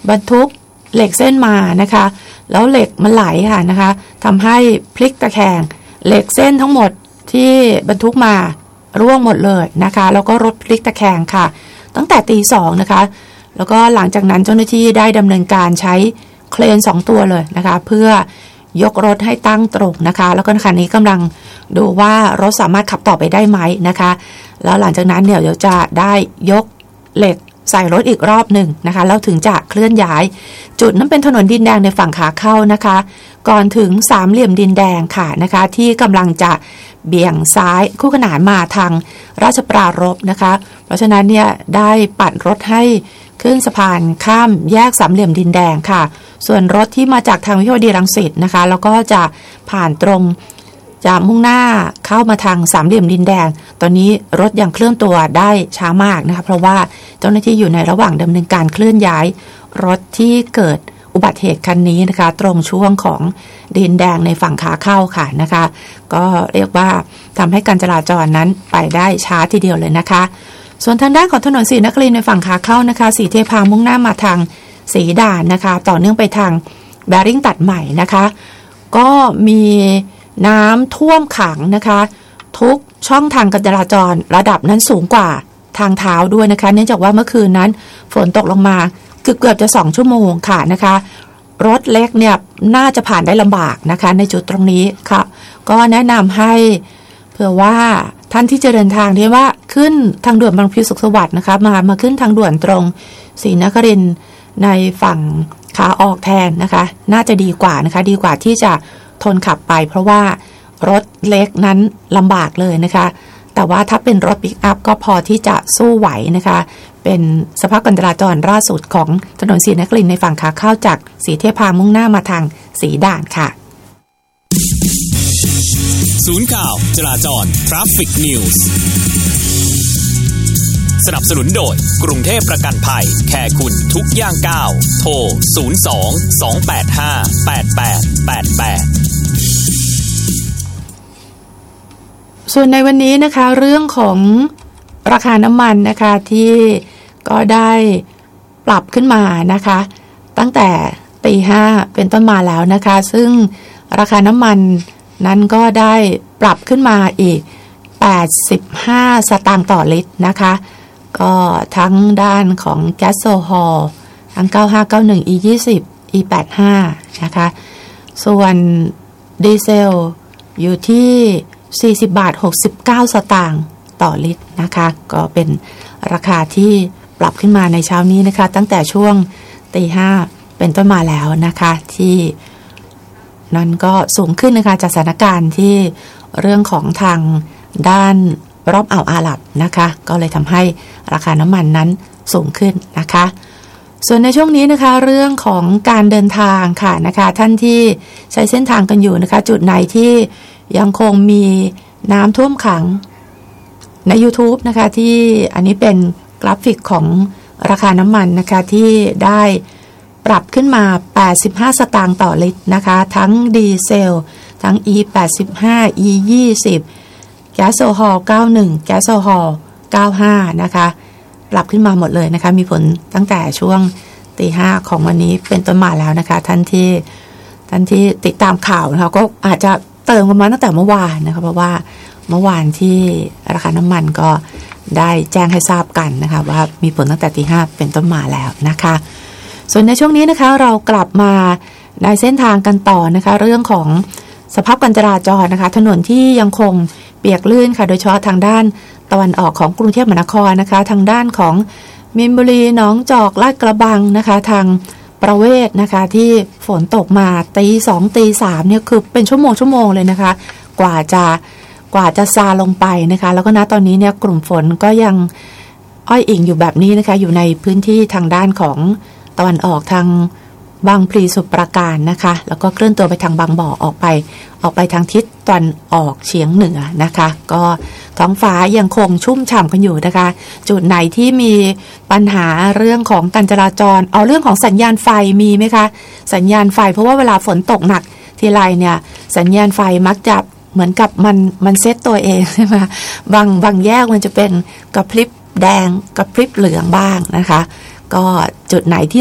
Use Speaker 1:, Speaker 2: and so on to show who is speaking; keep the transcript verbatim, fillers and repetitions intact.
Speaker 1: บรรทุกเหล็กเส้นมานะคะแล้วเหล็กมันไหลค่ะนะคะทำให้พลิกตะแคงเหล็กเส้นทั้งหมดที่บรรทุกมาร่วงหมดเลยนะคะแล้วก็รถพลิกตะแคงค่ะตั้งแต่ตีสองนะคะแล้วก็หลังจากนั้นเจ้าหน้าที่ได้ดำเนินการใช้เครนสองตัวเลยนะคะเพื่อยกรถให้ตั้งตรงนะคะแล้วก็ขณะนี้กำลังดูว่ารถสามารถขับต่อไปได้ไหมนะคะแล้วหลังจากนั้นเนี่ยเดี๋ยวจะได้ยกเหล็กใส่รถอีกรอบหนึ่งนะคะแล้วถึงจะเคลื่อนย้ายจุดนั้นเป็นถนนดินแดงในฝั่งขาเข้านะคะก่อนถึงสามเหลี่ยมดินแดงค่ะนะคะที่กำลังจะเบี่ยงซ้ายคู่ขนานมาทางราชปรารภนะคะเพราะฉะนั้นเนี่ยได้ปัดรถให้ขึ้นสะพานข้ามแยกสามเหลี่ยมดินแดงค่ะส่วนรถที่มาจากทางวิภาวดีรังสิตนะคะแล้วก็จะผ่านตรงจะมุ่งหน้าเข้ามาทางสามเหลี่ยมดินแดงตอนนี้รถยังเคลื่อนตัวได้ช้ามากนะคะเพราะว่าเจ้าหน้าที่อยู่ในระหว่างดำเนินการเคลื่อนย้ายรถที่เกิดอุบัติเหตุคันนี้นะคะตรงช่วงของดินแดงในฝั่งขาเข้าค่ะนะคะก็เรียกว่าทำให้การจราจรนั้นไปได้ช้าทีเดียวเลยนะคะส่วนทางด้านของถนนศรีนครินทร์ในฝั่งขาเข้านะคะสีเทพามุ่งหน้ามาทางสีด่านนะคะต่อเนื่องไปทางแบริ่งตัดใหม่นะคะก็มีน้ำท่วมขังนะคะทุกช่องทางการจราจรระดับนั้นสูงกว่าทางเท้าด้วยนะคะเนื่องจากว่าเมื่อคืนนั้นฝนตกลงมาเกือบเกือบจะสองชั่วโมงค่ะนะคะรถเล็กเนี่ยน่าจะผ่านได้ลำบากนะคะในจุดตรงนี้ค่ะก็แนะนำให้เผื่อว่าท่านที่จะเดินทางที่ว่าขึ้นทางด่วนบางพลีสุขสวัสดิ์นะคะมามาขึ้นทางด่วนตรงศรีนครินทร์ในฝั่งขาออกแทนนะคะน่าจะดีกว่านะคะดีกว่าที่จะทนขับไปเพราะว่ารถเล็กนั้นลำบากเลยนะคะแต่ว่าถ้าเป็นรถปิกอัพก็พอที่จะสู้ไหวนะคะเป็นสภาพการจราจรล่าสุดของถนนศรีนครินทร์ในฝั่งขาเข้าจากสีเทพามุ่งหน้ามาทางสีด่านค่ะ
Speaker 2: ศูนย์ข่าวจราจร Traffic News สนับสนุนโดยกรุงเทพประกันภัยแคร์คุณทุกย่างก้าวโทรศูนย์ สอง สอง แปด ห้า แปด แปด แปด แปด
Speaker 1: ส่วนในวันนี้นะคะเรื่องของราคาน้ำมันนะคะที่ก็ได้ปรับขึ้นมานะคะตั้งแต่ตีห้าเป็นต้นมาแล้วนะคะซึ่งราคาน้ำมันนั้นก็ได้ปรับขึ้นมาอีกแปดสิบห้าสตางค์ต่อลิตรนะคะก็ทั้งด้านของแก๊สโซฮอลทั้งเก้าห้าเก้าหนึ่ง อี ยี่สิบ อี แปดห้านะคะส่วนดีเซลอยู่ที่สี่สิบบาทหกสิบเก้าสตางค์ต่อลิตรนะคะก็เป็นราคาที่ปรับขึ้นมาในเช้านี้นะคะตั้งแต่ช่วงตีห้าเป็นต้นมาแล้วนะคะที่นั้นก็สูงขึ้นนะคะจากสถานการณ์ที่เรื่องของทางด้านรอบอ่าวอาหรับนะคะก็เลยทำให้ราคาน้ำมันนั้นสูงขึ้นนะคะส่วนในช่วงนี้นะคะเรื่องของการเดินทางค่ะนะคะท่านที่ใช้เส้นทางกันอยู่นะคะจุดไหนที่ยังคงมีน้ำท่วมขังใน YouTube นะคะที่อันนี้เป็นกราฟิกของราคาน้ำมันนะคะที่ได้ปรับขึ้นมาแปดสิบห้าสตางค์ต่อลิตรนะคะทั้งดีเซลทั้ง อี แปดสิบห้า อี ยี่สิบ แก๊สโซฮอลเก้าสิบเอ็ดแก๊สโซฮอลเก้าสิบห้านะคะปรับขึ้นมาหมดเลยนะคะมีผลตั้งแต่ช่วงตีห้าของวันนี้เป็นต้นมาแล้วนะคะท่านที่ท่านที่ติดตามข่าวนะคะก็อาจจะเติมกันมาตั้งแต่เมื่อวานนะคะเพราะว่าเมื่อวานที่ราคาน้ำมันก็ได้แจ้งให้ทราบกันนะคะว่ามีผลตั้งแต่ตีห้าเป็นต้นมาแล้วนะคะส่วนในช่วงนี้นะคะเรากลับมาในเส้นทางกันต่อนะคะเรื่องของสภาพการจราจรนะคะถนนที่ยังคงเปียกลื่นค่ะโดยเฉพาะทางด้านตะวันออกของกรุงเทพมหานครนะคะทางด้านของมีนบุรีหนองจอกลาดกระบังนะคะทางประเวศนะคะที่ฝนตกมาตีสองตีสามเนี่ยคือเป็นชั่วโมงชั่วโมงเลยนะคะกว่าจะกว่าจะซาลงไปนะคะแล้วก็ณตอนนี้เนี่ยกลุ่มฝนก็ยังอ้อยอิงอยู่แบบนี้นะคะอยู่ในพื้นที่ทางด้านของตะวันออกทางบางพลีสมุทรปราการนะคะแล้วก็เคลื่อนตัวไปทางบางบ่อออกไปออกไปทางทิศตะวันออกเฉียงเหนือนะคะก็ท้องฟ้ายังคงชุ่มฉ่ำกันอยู่นะคะจุดไหนที่มีปัญหาเรื่องของการจราจรเอาเรื่องของสัญญาณไฟมีไหมคะสัญญาณไฟเพราะว่าเวลาฝนตกหนักทีไรเนี่ยสัญญาณไฟมักจะเหมือนกับมันมันเซตตัวเองใช่ไหมบางบางแยกมันจะเป็นกระพริบแดงกระพริบเหลืองบ้างนะคะก็จุดไหนที่